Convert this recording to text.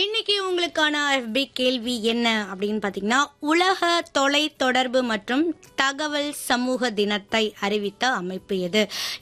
இன்னைக்கு உங்களுக்கான FB கேள்வி என்ன அப்படின்னு பாத்தீங்கன்னா, உலக தொலை தொடர்பு மற்றும் தகவல் சமூக தினத்தை அறிவித்த அமைப்பு எது?